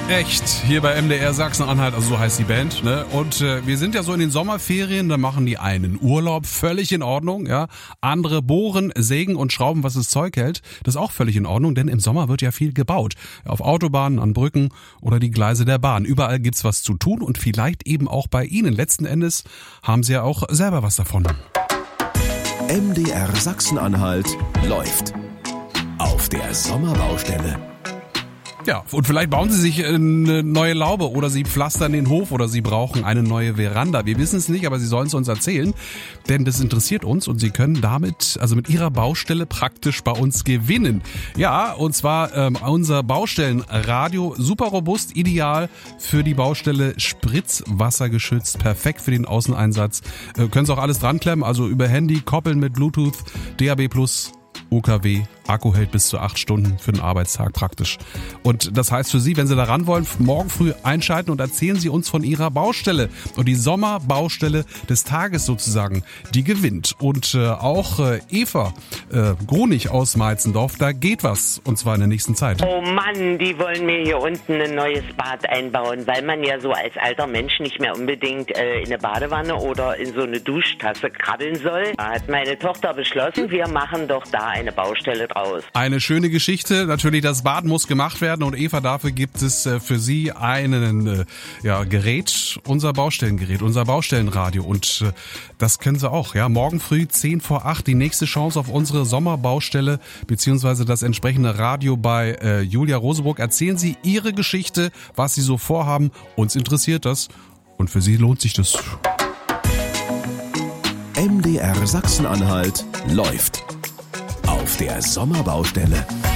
Echt, hier bei MDR Sachsen-Anhalt, also so heißt die Band, ne? Und wir sind ja so in den Sommerferien, da machen die einen Urlaub, völlig in Ordnung, ja. Andere bohren, sägen und schrauben, was das Zeug hält. Das ist auch völlig in Ordnung, denn im Sommer wird ja viel gebaut. Auf Autobahnen, an Brücken oder die Gleise der Bahn. Überall gibt's was zu tun und vielleicht eben auch bei Ihnen. Letzten Endes haben Sie ja auch selber was davon. MDR Sachsen-Anhalt läuft auf der Sommerbaustelle. Ja, und vielleicht bauen Sie sich eine neue Laube oder Sie pflastern den Hof oder Sie brauchen eine neue Veranda. Wir wissen es nicht, aber Sie sollen es uns erzählen, denn das interessiert uns und Sie können damit, also mit Ihrer Baustelle praktisch bei uns gewinnen. Ja, und zwar unser Baustellenradio, super robust, ideal für die Baustelle, spritzwassergeschützt, perfekt für den Außeneinsatz. Können Sie auch alles dran klemmen, also über Handy, koppeln mit Bluetooth, DAB+, UKW, Akku hält bis zu 8 Stunden für den Arbeitstag praktisch. Und das heißt für Sie, wenn Sie da ran wollen, morgen früh einschalten und erzählen Sie uns von Ihrer Baustelle. Und die Sommerbaustelle des Tages sozusagen, die gewinnt. Und auch Eva Grunig aus Meitzendorf, da geht was. Und zwar in der nächsten Zeit. Oh Mann, die wollen mir hier unten ein neues Bad einbauen, weil man ja so als alter Mensch nicht mehr unbedingt in eine Badewanne oder in so eine Duschtasse krabbeln soll. Da hat meine Tochter beschlossen, wir machen doch da eine Baustelle draus. Eine schöne Geschichte. Natürlich, das Bad muss gemacht werden und Eva, dafür gibt es für Sie einen Gerät, unser Baustellengerät, unser Baustellenradio. Und das können Sie auch. Ja, morgen früh 7:50 die nächste Chance auf unsere Sommerbaustelle beziehungsweise das entsprechende Radio bei Julia Roseburg. Erzählen Sie Ihre Geschichte, was Sie so vorhaben. Uns interessiert das und für Sie lohnt sich das. MDR Sachsen-Anhalt läuft auf der Sommerbaustelle.